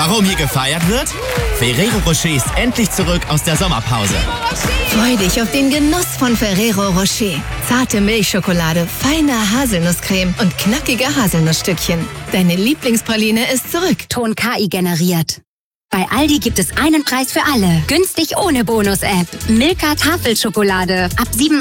Warum hier gefeiert wird? Ferrero Rocher ist endlich zurück aus der Sommerpause. Freu dich auf den Genuss von Ferrero Rocher. Zarte Milchschokolade, feine Haselnusscreme und knackige Haselnussstückchen. Deine Lieblingspraline ist zurück. Ton KI generiert. Bei Aldi gibt es einen Preis für alle. Günstig ohne Bonus-App. Milka Tafelschokolade ab 7